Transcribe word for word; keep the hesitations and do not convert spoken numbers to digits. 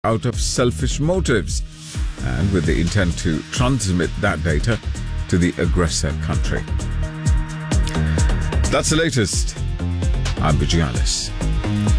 out of selfish motives and with the intent to transmit that data to the aggressor country. That's the latest. I'm Vijayalis.